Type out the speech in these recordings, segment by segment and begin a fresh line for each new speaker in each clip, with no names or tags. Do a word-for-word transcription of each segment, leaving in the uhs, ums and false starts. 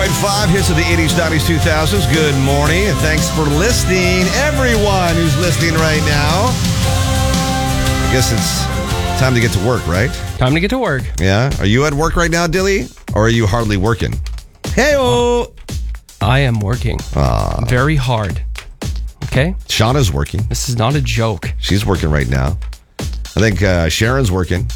point five, hits of the eighties, nineties, two thousands. Good morning, and thanks for listening, everyone who's listening right now. I guess it's time to get to work, right?
Time to get to work.
Yeah. Are you at work right now, Dilly? Or are you hardly working? Hey-oh!
I am working
Uh,
very hard. Okay?
Shauna's working.
This is not a joke.
She's working right now. I think uh, Sharon's working.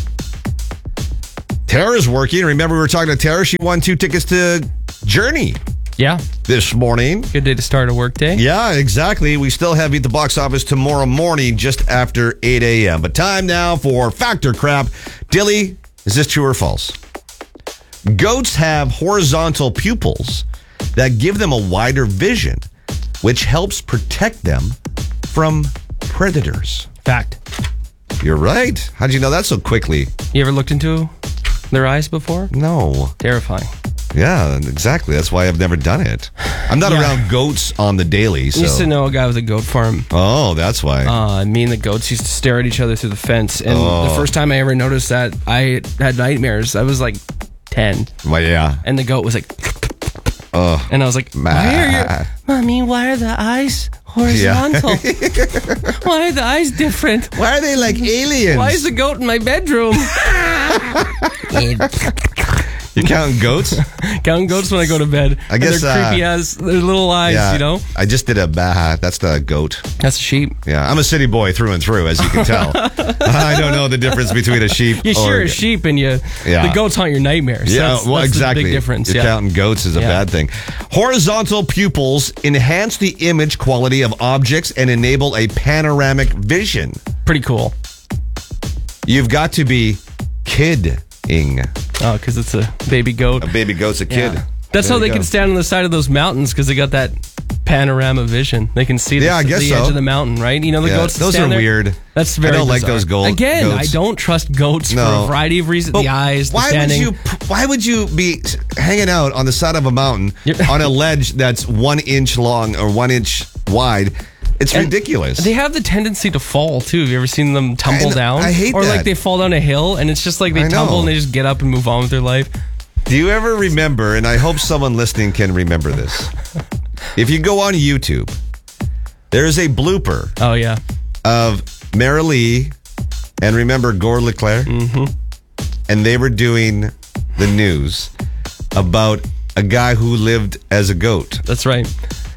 Tara's working. Remember we were talking to Tara? She won two tickets to Journey
Yeah.
this morning.
Good day to start a work day.
Yeah, exactly. We still have Eat the Box Office tomorrow morning just after eight a.m. But time now for Factor Crap. Dilly, is this true or false? Goats have horizontal pupils that give them a wider vision, which helps protect them from predators.
Fact.
You're right. How'd you know that so quickly?
You ever looked into their eyes before?
No.
Terrifying.
Yeah, exactly. That's why I've never done it. I'm not
Yeah.
around goats on the daily. So.
I used to know a guy with a goat farm.
Oh, that's why.
Uh, me and the goats used to stare at each other through the fence. And
Oh.
the first time I ever noticed that, I had nightmares. I was like ten.
Well, yeah.
And the goat was like...
Oh.
And I was like, why are you... Mommy, why are the eyes horizontal? Why are the eyes different?
Why are they like aliens?
Why is the goat in my bedroom?
You counting goats?
Counting goats when I go to bed.
I guess,
and they're
uh,
creepy as their little eyes,
Yeah,
you know?
I just did a bah. That's the goat.
That's a sheep.
Yeah, I'm a city boy through and through, as you can tell. I don't know the difference between a sheep.
You
or
sure a sheep and you
Yeah.
the goats haunt your nightmares.
Yeah,
that's,
well,
that's
exactly.
the big difference.
You're
yeah.
counting goats is a
Yeah.
bad thing. Horizontal pupils enhance the image quality of objects and enable a panoramic vision.
Pretty cool.
You've got to be kidding.
Oh, because it's a baby goat.
A baby goat's a kid.
Yeah. That's
There
how
you
they
go.
can stand on the side of those mountains, because they got that panorama vision. They can see the,
Yeah, I guess
the
so.
edge of the mountain, right? You know, the
Yeah,
goats that
those
stand
are
there?
weird.
That's very
I don't like
bizarre.
those gold-
Again,
goats.
I don't trust goats
No.
for a variety of reasons.
But
the eyes, the
why
standing.
would you? Why would you be hanging out on the side of a mountain
Yeah.
on a ledge that's one inch long or one inch wide? It's
And
ridiculous.
They have the tendency to fall too. Have you ever seen them tumble
I-
down?
I hate
or
that.
like they fall down a hill and it's just like they
I know.
tumble and they just get up and move on with their life.
Do you ever remember? And I hope someone listening can remember this. If you go on YouTube, there is a blooper
Oh yeah.
of Marilee and remember Gore Leclerc, mm-hmm. and they were doing the news about a guy who lived as a goat,
That's right.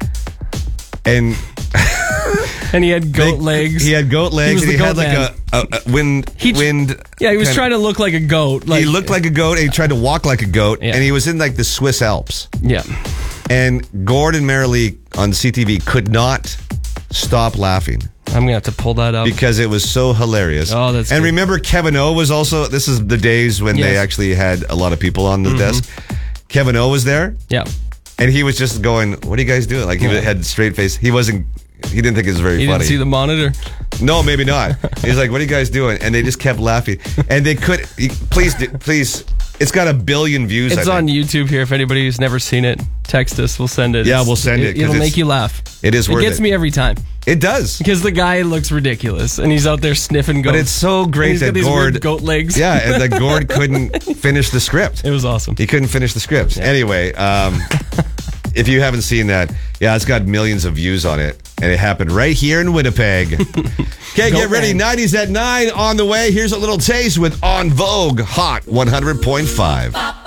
and
And he had goat
they-
legs.
He had goat legs,
was
and
the
he had
goat
like
man.
a, a, a wind.
He-
wind.
yeah, he was
kind of-
trying to look like a goat. Like,
he looked like a goat, and he tried to walk like a goat,
Yeah.
and he was in like the Swiss Alps.
Yeah.
And Gord and Marilee on C T V could not stop laughing
I'm going to have to pull that up.
because it was so hilarious.
Oh, that's
And
good.
remember, Kevin O was also, this is the days when they
Yes. Mm-hmm.
actually had a lot of people on the desk. Kevin O was there,
Yeah.
and he was just going, what are you guys doing? Like, he
Yeah.
had straight face. He wasn't, he didn't think it was very
You
funny.
didn't see the monitor?
No, maybe not. He's like, what are you guys doing? And they just kept laughing. And they could, please, please, it's got a billion views.
It's
I
on
think.
YouTube here. If anybody's never seen it, text us. We'll send it.
Yeah,
It's-
we'll send it, 'cause
It'll
it's-
make you laugh.
it is worth
It gets
it.
me every time.
It does.
Because the guy looks ridiculous. And he's out there sniffing goats.
But it's so
And
great
he's got
that
these weird
Gord,
goat legs.
yeah, and that Gord couldn't finish the script.
It was awesome.
He couldn't finish the script. Anyway, um, if you haven't seen that, yeah, it's got millions of views on it. And it happened right here in Winnipeg. Okay, get ready.
man.
nineties at nine on the way. Here's a little taste with On Vogue Hot one hundred point five.